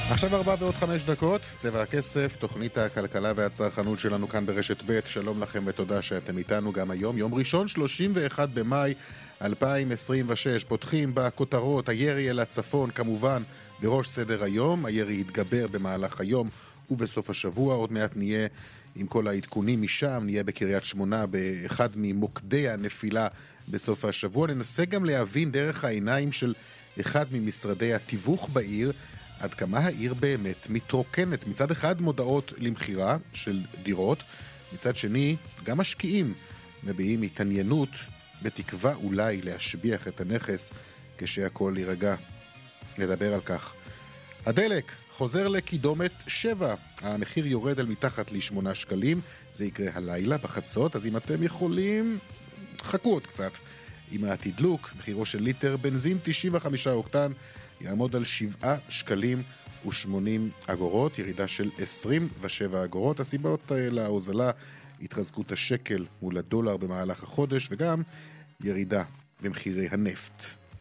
עכשיו 4:05, צבע הכסף, תוכנית הכלכלה והצרכנות שלנו כאן ברשת ב'. שלום לכם ותודה שאתם איתנו גם היום. יום ראשון, 31 במאי 2026. פותחים בכותרות, הירי אל הצפון כמובן בראש סדר היום. הירי יתגבר במהלך היום ובסוף השבוע. עוד מעט נהיה עם כל העדכונים משם, נהיה בקריית שמונה באחד ממוקדי הנפילה בסוף השבוע. ננסה גם להבין דרך העיניים של אחד ממשרדי התיווך בעיר עד כמה העיר באמת מתרוקנת. מצד אחד מודעות למחירה של דירות, מצד שני גם משקיעים מביעים התעניינות בתקווה אולי להשביח את הנכס כשהכל יירגע. נדבר על כך. הדלק חוזר לקידומת 7. המחיר יורד אל מתחת ל8 שקלים. זה יקרה הלילה בחצות, אז אם אתם יכולים, חכו עוד קצת. עם התדלוק, מחירו של ליטר בנזין 95 אוקטן יעמוד על 7 שקלים ו80 אגורות, ירידה של 27 אגורות. הסיבות להוזלה, התחזקות השקל מול הדולר במהלך החודש, וגם ירידה במחירי הנפט.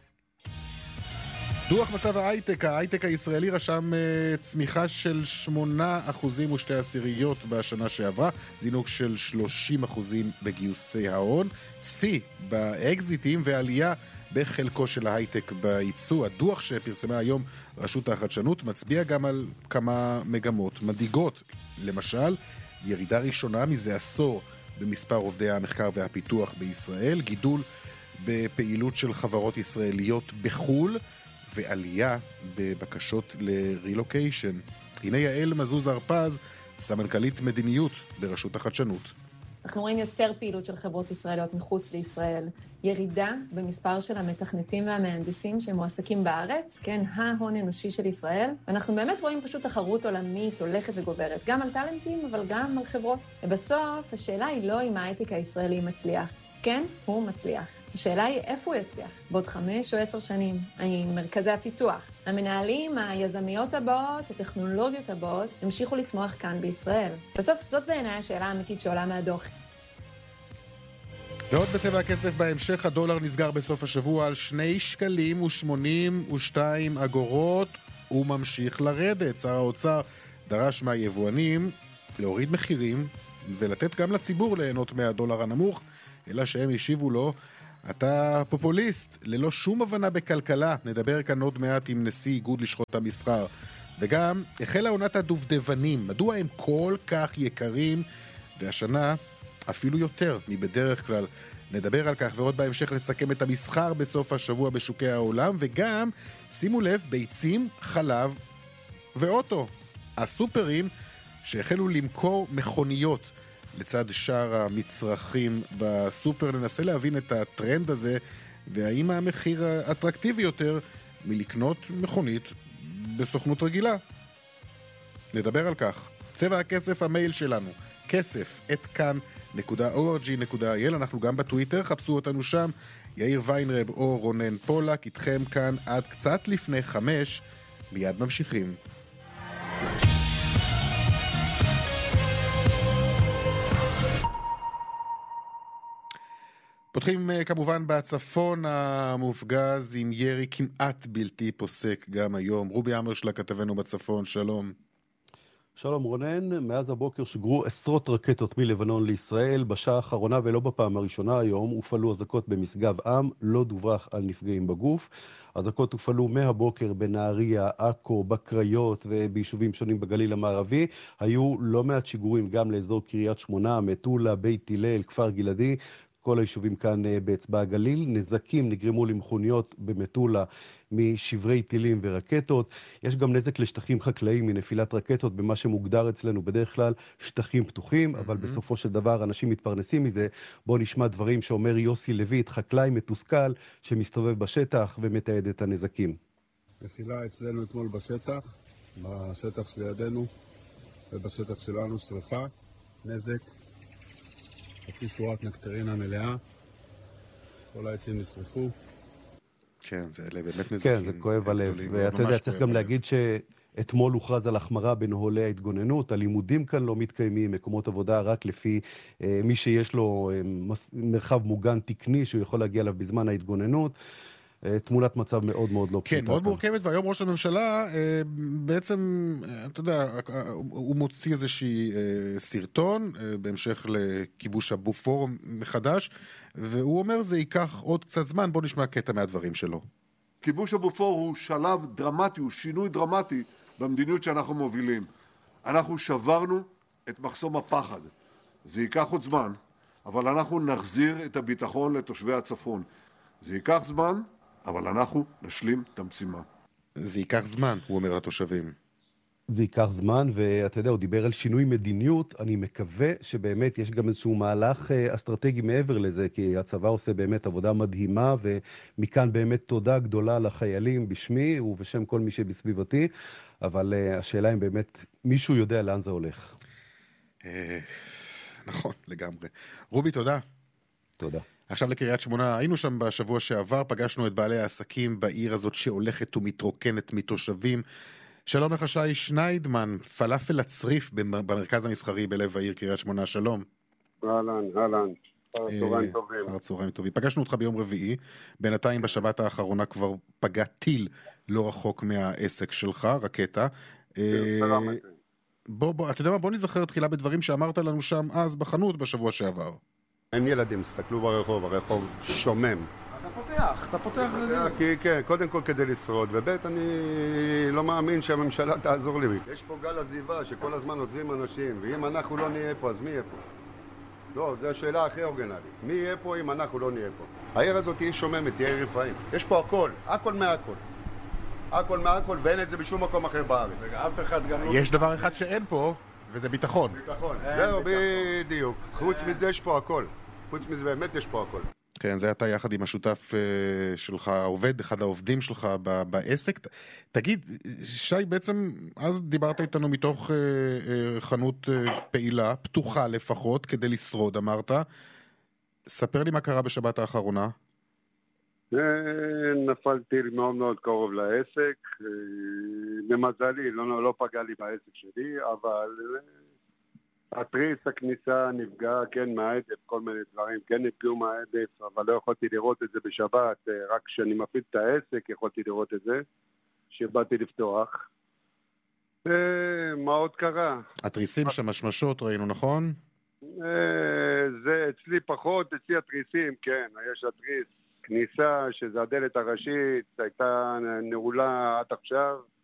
דוח מצב ההייטק הישראלי רשם צמיחה של 8.2% בשנה שעברה, זינוק של 30% בגיוסי ההון, שיא באקזיטים ועלייה בחלקו של ההייטק בייצוא. הדוח שפרסמה היום רשות החדשנות מצביע גם על כמה מגמות מדאיגות. למשל, ירידה ראשונה מזה עשור במספר עובדי המחקר והפיתוח בישראל, גידול בפעילות של חברות ישראליות בחול, ועלייה בבקשות לרילוקיישן. הנה יעל מזוז הרפז, סמנכ"לית מדיניות ברשות החדשנות. אנחנו רואים יותר פעילות של חברות ישראליות מחוץ לישראל, ירידה במספר של המתכנתים והמהנדסים שמועסקים בארץ, כן, ההון אנושי של ישראל. אנחנו באמת רואים פשוט תחרות עולמית הולכת וגוברת, גם על טלנטים אבל גם על חברות. ובסוף השאלה היא לא אם ההייטק הישראלי מצליח. כן, הוא מצליח. השאלה היא איפה הוא יצליח, בעוד 5 או 10 שנים, האם מרכזי הפיתוח, המנהלים, היזמיות הבאות, הטכנולוגיות הבאות, המשיכו לצמוח כאן בישראל. בסוף זאת בעיניי השאלה האמיתית שעולה מהדוח. ועוד בצבע הכסף בהמשך, הדולר נסגר בסוף השבוע על 2 שקלים ו82 אגורות, הוא ממשיך לרדת. שר האוצר דרש מהיבואנים להוריד מחירים ולתת גם לציבור ליהנות מהדולר הנמוך, אלא שהם השיבו לו, אתה פופוליסט, ללא שום הבנה בכלכלה. נדבר כאן עוד מעט עם נשיא איגוד לשכות המסחר. וגם החלה עונת הדובדבנים, מדוע הם כל כך יקרים, והשנה אפילו יותר מבדרך כלל. נדבר על כך ועוד בהמשך לסכם את המסחר בסוף השבוע בשוקי העולם, וגם, שימו לב, ביצים, חלב ואוטו. הסופרים שהחלו למכור מכוניות לצד שאר המצרכים בסופר. ננסה להבין את הטרנד הזה, והאם המחיר אטרקטיבי יותר מלקנות מכונית בסוכנות רגילה. נדבר על כך. צבע הכסף, המייל שלנו, כסף@kan.org.il. אנחנו גם בטוויטר, חפשו אותנו שם, יאיר ויינרב או רונן פולק, איתכם כאן עד קצת לפני 5, מיד ממשיכים. פותחים כמובן בצפון המופגז עם ירי כמעט בלתי פוסק גם היום. רובי אמרשלה כתבנו בצפון, שלום. שלום רונן, מאז הבוקר שגרו עשרות רקטות מלבנון לישראל. בשעה האחרונה ולא בפעם הראשונה היום הופעלו אזעקות במשגב עם, לא דווח על נפגעים בגוף. אזעקות הופעלו מהבוקר בנהריה, עכו, בקריות וביישובים שונים בגליל המערבי. היו לא מעט שיגורים גם לאזור קריית שמונה, מטולה, בית הלל, כפר גלעדי. כל היישובים כאן באצבע הגליל. נזקים נגרמו למכוניות במטולה משברי טילים ורקטות. יש גם נזק לשטחים חקלאיים מנפילת רקטות במה שמוגדר אצלנו בדרך כלל שטחים פתוחים, אבל בסופו של דבר אנשים מתפרנסים מזה. בואו נשמע דברים שאומר יוסי לויט, חקלאי מתוסכל שמסתובב בשטח ומתעד את הנזקים. נפילה אצלנו אתמול בשטח שלידינו ובשטח שלנו שריפה, נזק. חצי שורת נקטרינה מלאה, כל העצים נשרפו. כן, זה באמת נזקים. כן, זה כואב הלב. ואתה יודע, צריך גם להגיד שאתמול הוכרז על החמרה בנוהלי ההתגוננות, הלימודים כאן לא מתקיימים, מקומות עבודה רק לפי מי שיש לו מרחב מוגן תקני שהוא יכול להגיע אליו בזמן ההתגוננות. תמונת מצב מאוד מאוד לא פשוטה. כן, מאוד מורכבת, והיום ראש הממשלה בעצם, אתה יודע, הוא מוציא איזושהי סרטון בהמשך לכיבוש הבופור מחדש, והוא אומר זה ייקח עוד קצת זמן. בוא נשמע קטע מהדברים שלו. כיבוש הבופור הוא שלב דרמטי, הוא שינוי דרמטי במדיניות שאנחנו מובילים. אנחנו שברנו את מחסום הפחד. זה ייקח עוד זמן, אבל אנחנו נחזיר את הביטחון לתושבי הצפון. זה ייקח זמן, אבל אנחנו נשלים את המשימה. זה ייקח זמן, הוא אומר לתושבים. זה ייקח זמן, ואתה יודע, הוא דיבר על שינוי מדיניות. אני מקווה שבאמת יש גם איזשהו מהלך אסטרטגי מעבר לזה, כי הצבא עושה באמת עבודה מדהימה, ומכאן באמת תודה גדולה לחיילים בשמי ובשם כל מי שבסביבתי, אבל השאלה אם באמת מישהו יודע לאן זה הולך. נכון, לגמרי. רובי, תודה. תודה. עכשיו לקריית שמונה, היינו שם בשבוע שעבר, פגשנו את בעלי העסקים בעיר הזאת שהולכת ומתרוקנת מתושבים. שלום לך שי שניידמן, פלאפל הצריף במרכז המסחרי בלב העיר קריית שמונה, שלום. אהלן, צהריים טובים. צהריים טובים. פגשנו אותך ביום רביעי, בינתיים בשבת האחרונה כבר פגע טיל לא רחוק מהעסק שלך, רקטה. אתה יודע מה, בוא נזכר תחילה בדברים שאמרת לנו שם אז בחנות בשבוע שעבר. הם ילדים, הסתכלו ברחוב, הרחוב שומם. אתה פותח כן, קודם כל כדי לשרוד, ובית אני לא מאמין שהממשלה תעזור לי. יש פה גל עזיבה שכל הזמן עוזבים אנשים, ואם אנחנו לא נהיה פה, אז מי יהיה פה? לא, זו השאלה הכי אורגנלית. מי יהיה פה אם אנחנו לא נהיה פה? העיר הזאת היא שוממת, תהיה עיר רפאים. יש פה הכל מהכל. הכל מהכל, ואין את זה בשום מקום אחר בארץ. אף אחד גם לא... יש דבר אחד שאין פה, וזה ביטחון. זהו, בדיוק. חוץ מזה יש פה הכל. חוץ מזה באמת יש פה הכל. כן, זה אתה יחד עם השותף שלך, העובד, אחד העובדים שלך בעסק. תגיד, שי, בעצם אז דיברת איתנו מתוך חנות פעילה, פתוחה לפחות, כדי לשרוד, אמרת. ספר לי מה קרה בשבת האחרונה. נפלתי מאוד מאוד קרוב לעסק. למזלי, לא פגע לי בעסק שלי, אבל... התריס הכניסה נפגע, כן, מהעדף, כל מיני דברים, כן נפגעו מהעדף, אבל לא יכולתי לראות את זה בשבת, רק כשאני מפעיל את העסק יכולתי לראות את זה, שבאתי לפתוח. מה עוד קרה? התריסים שם, השמשות, ראינו, נכון? זה אצלי פחות, אצלי התריסים, כן, יש התריס, כניסה, שזה הדלת הראשית, הייתה נעולה עד עכשיו,